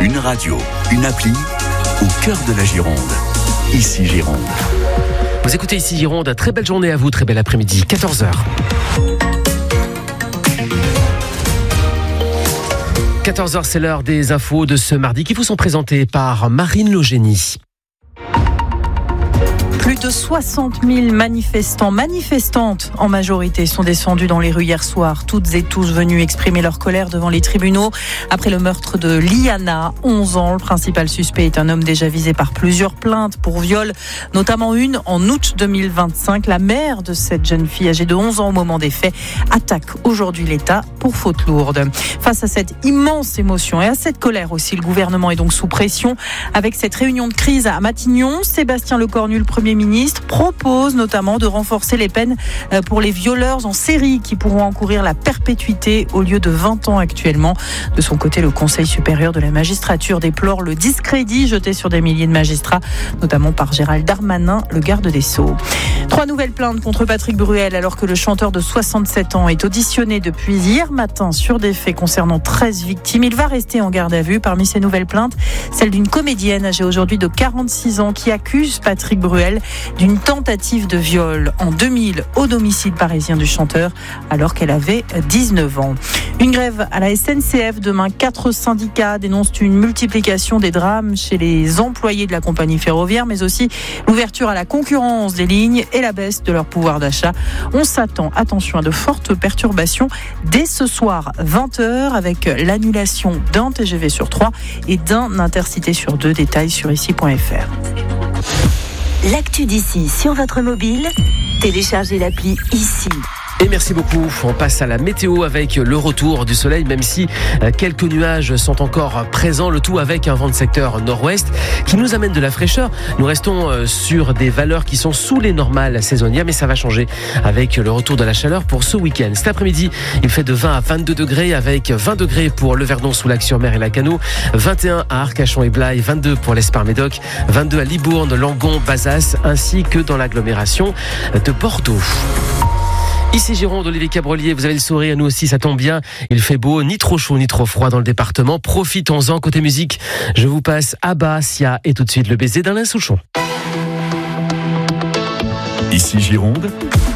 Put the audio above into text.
Une radio, une appli, au cœur de la Gironde. Ici Gironde. Vous écoutez Ici Gironde, très belle journée à vous, très bel après-midi, 14h. 14h, c'est l'heure des infos de ce mardi qui vous sont présentées par Marine Logénie. Plus de 60 000 manifestantes en majorité sont descendus dans les rues hier soir. Toutes et tous venus exprimer leur colère devant les tribunaux après le meurtre de Liana, 11 ans. Le principal suspect est un homme déjà visé par plusieurs plaintes pour viol, notamment une en août 2025. La mère de cette jeune fille âgée de 11 ans au moment des faits attaque aujourd'hui l'État pour faute lourde. Face à cette immense émotion et à cette colère aussi, le gouvernement est donc sous pression. Avec cette réunion de crise à Matignon, Sébastien Lecornu, le Premier ministre, propose notamment de renforcer les peines pour les violeurs en série qui pourront encourir la perpétuité au lieu de 20 ans actuellement. De son côté, le Conseil supérieur de la magistrature déplore le discrédit jeté sur des milliers de magistrats, notamment par Gérald Darmanin, le garde des Sceaux. 3 nouvelles plaintes contre Patrick Bruel alors que le chanteur de 67 ans est auditionné depuis hier matin sur des faits concernant 13 victimes. Il va rester en garde à vue. Parmi ces nouvelles plaintes, celle d'une comédienne âgée aujourd'hui de 46 ans qui accuse Patrick Bruel d'une tentative de viol en 2000 au domicile parisien du chanteur alors qu'elle avait 19 ans. Une grève à la SNCF demain. 4 syndicats dénoncent une multiplication des drames chez les employés de la compagnie ferroviaire, mais aussi l'ouverture à la concurrence des lignes et la baisse de leur pouvoir d'achat. On s'attend, attention, à de fortes perturbations dès ce soir 20h avec l'annulation d'un TGV sur 3 et d'un Intercité sur 2. Détails sur ici.fr. L'actu d'ici sur votre mobile, téléchargez l'appli Ici. Et merci beaucoup. On passe à la météo avec le retour du soleil, même si quelques nuages sont encore présents, le tout avec un vent de secteur nord-ouest qui nous amène de la fraîcheur. Nous restons sur des valeurs qui sont sous les normales saisonnières, mais ça va changer avec le retour de la chaleur pour ce week-end. Cet après-midi, il fait de 20 à 22 degrés avec 20 degrés pour le Verdon sous Lac-sur-Mer et Lacanau, 21 à Arcachon et Blaye, 22 pour l'Espar-Médoc, 22 à Libourne, Langon, Bazas, ainsi que dans l'agglomération de Bordeaux. Ici Gironde, Olivier Cabrelier, vous avez le sourire, nous aussi ça tombe bien, il fait beau, ni trop chaud ni trop froid dans le département, profitons-en. Côté musique, je vous passe Abba, Sia et tout de suite le baiser d'Alain Souchon. Ici Gironde,